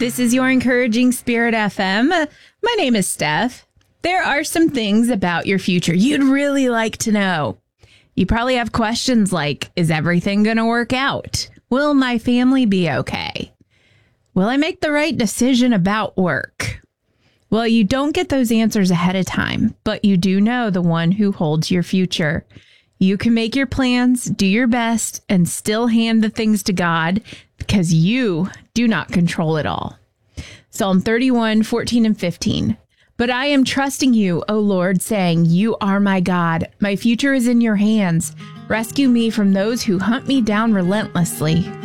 This is your Encouraging Spirit FM. My name is Steph. There are some things about your future you'd really like to know. You probably have questions like, is everything going to work out? Will my family be okay? Will I make the right decision about work? Well, you don't get those answers ahead of time, but you do know the one who holds your future. You can make your plans, do your best, and still hand the things to God because you do not control it all. Psalm 31, 14 and 15. But I am trusting you, O Lord, saying, you are my God. My future is in your hands. Rescue me from those who hunt me down relentlessly.